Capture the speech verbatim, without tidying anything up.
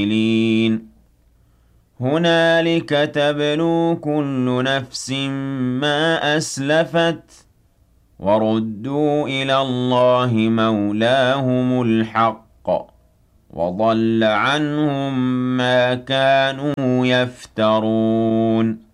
هُنَالِكَ تَبْلُو كُلُّ نَفْسٍ مَّا أَسْلَفَتْ ۚ وَرُدُّوا إِلَى اللَّهِ مَوْلَاهُمُ الْحَقِّ ۖ وَضَلَّ عَنْهُم مَّا كَانُوا يَفْتَرُونَ